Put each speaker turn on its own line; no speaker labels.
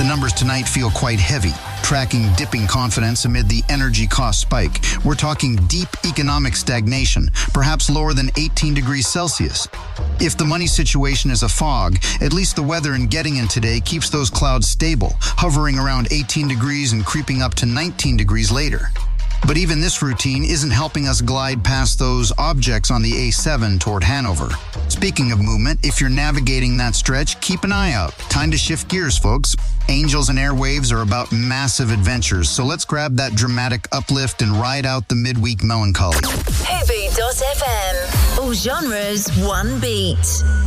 numbers tonight feel quite heavy, tracking dipping confidence amid the energy cost spike. We're talking deep economic stagnation, perhaps lower than 18 degrees Celsius. If the money situation is a fog, at least the weather in Gettingen today keeps those clouds stable, hovering around 18 degrees and creeping up to 19 degrees later. But even this routine isn't helping us glide past those objects on the A7 toward Hanover. Speaking of movement, if you're navigating that stretch, keep an eye out. Time to shift gears, folks. Angels and airwaves are about massive adventures, so let's grab that dramatic uplift and ride out the midweek melancholy.
Hoovy.fm. All genres, one beat.